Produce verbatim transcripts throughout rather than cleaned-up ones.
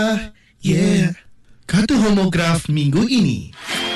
Yeah, kata homograf minggu ini.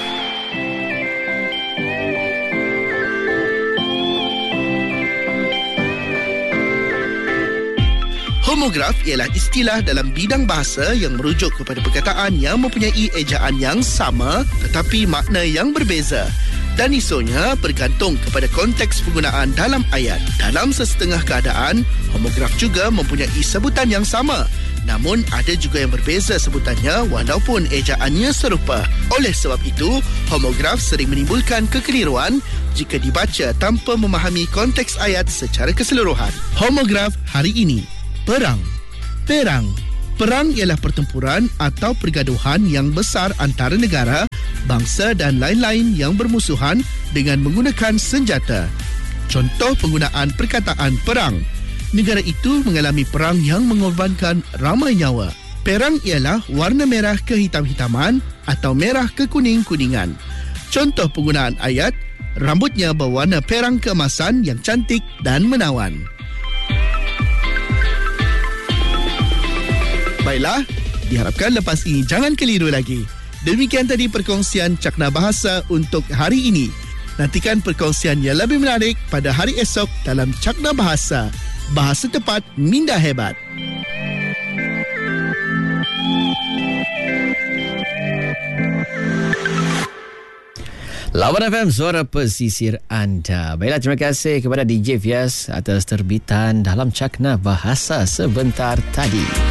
Homograf ialah istilah dalam bidang bahasa yang merujuk kepada perkataan yang mempunyai ejaan yang sama tetapi makna yang berbeza. Dan isunya bergantung kepada konteks penggunaan dalam ayat. Dalam sesetengah keadaan, homograf juga mempunyai sebutan yang sama. Namun ada juga yang berbeza sebutannya walaupun ejaannya serupa. Oleh sebab itu, homograf sering menimbulkan kekeliruan jika dibaca tanpa memahami konteks ayat secara keseluruhan. Homograf hari ini. Perang. Perang. Perang ialah pertempuran atau pergaduhan yang besar antara negara, bangsa dan lain-lain yang bermusuhan dengan menggunakan senjata. Contoh penggunaan perkataan perang. Negara itu mengalami perang yang mengorbankan ramai nyawa. Perang ialah warna merah kehitam-hitaman atau merah kekuning-kuningan. Contoh penggunaan ayat, rambutnya berwarna perang keemasan yang cantik dan menawan. Baiklah, diharapkan lepas ini jangan keliru lagi. Demikian tadi perkongsian Cakna Bahasa untuk hari ini. Nantikan perkongsian yang lebih menarik pada hari esok dalam Cakna Bahasa. Bahasa tepat, minda hebat. Lawan F M, suara pesisir anda. Baiklah, terima kasih kepada D J Fias atas terbitan dalam Cakna Bahasa sebentar tadi.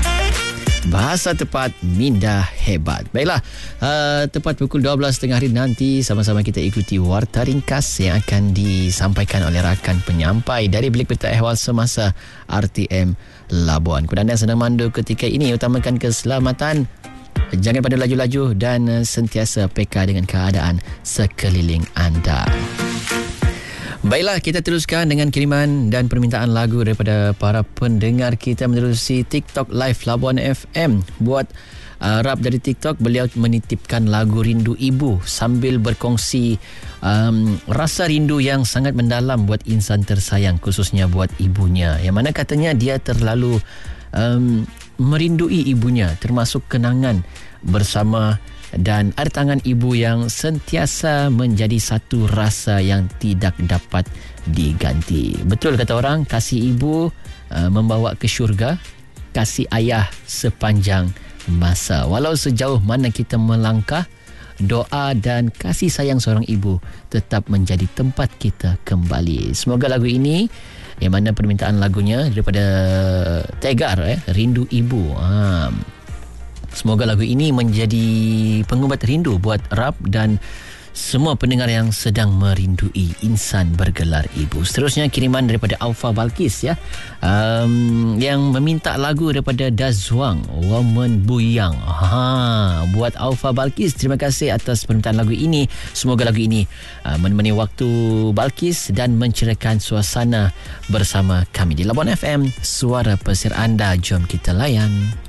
Bahasa tepat, minda hebat. Baiklah, uh, tepat pukul dua belas tiga puluh hari nanti sama-sama kita ikuti warta ringkas yang akan disampaikan oleh rakan penyampai dari Bilik Berita Ehwal Semasa R T M Labuan. Kepada anda yang sedang mandu ketika ini, utamakan keselamatan, jangan pada laju-laju dan sentiasa peka dengan keadaan sekeliling anda. Baiklah, kita teruskan dengan kiriman dan permintaan lagu daripada para pendengar kita menerusi TikTok Live Labuan F M. Buat uh, rap dari TikTok, beliau menitipkan lagu Rindu Ibu sambil berkongsi um, rasa rindu yang sangat mendalam buat insan tersayang, khususnya buat ibunya. Yang mana katanya dia terlalu um, merindui ibunya, termasuk kenangan bersama dan air tangan ibu yang sentiasa menjadi satu rasa yang tidak dapat diganti. Betul kata orang, kasih ibu uh, membawa ke syurga, kasih ayah sepanjang masa. Walau sejauh mana kita melangkah, doa dan kasih sayang seorang ibu tetap menjadi tempat kita kembali. Semoga lagu ini, yang mana permintaan lagunya daripada Tegar, eh, Rindu Ibu, ha, semoga lagu ini menjadi pengubat rindu buat rap dan semua pendengar yang sedang merindui insan bergelar ibu. Seterusnya kiriman daripada Aufa Balkis, ya, um, yang meminta lagu daripada Dazwang, Woman Buyang. Ha, buat Aufa Balkis, terima kasih atas permintaan lagu ini. Semoga lagu ini uh, menemani waktu Balkis dan mencerahkan suasana bersama kami di Labuan F M, suara pesisir anda. Jom kita layan.